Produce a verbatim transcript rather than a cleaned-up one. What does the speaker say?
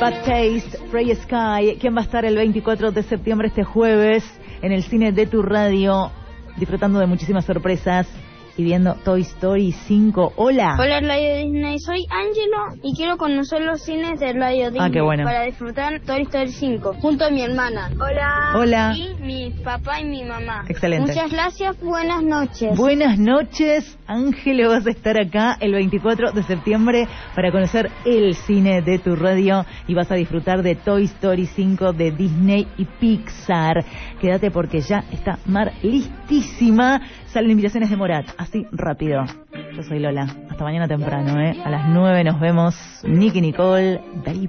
Bad Taste, Frey Sky. ¿Quién va a estar el veinticuatro de septiembre, este jueves, en el cine de tu radio, disfrutando de muchísimas sorpresas y viendo Toy Story cinco? Hola. Hola, Radio Disney. Soy Angelo y quiero conocer los cines de Radio Disney ah, qué bueno. para disfrutar Toy Story cinco junto a mi hermana. Hola. Hola. Y mi papá y mi mamá. Excelente. Muchas gracias. Buenas noches. Buenas noches, Ángelo. Vas a estar acá el veinticuatro de septiembre para conocer el cine de tu radio y vas a disfrutar de Toy Story cinco de Disney y Pixar. Quédate porque ya está Mar listísima. Salen invitaciones de Morat, así rápido. Yo soy Lola. Hasta mañana temprano, ¿eh? A las nueve nos vemos. Nicky Nicole, Baby.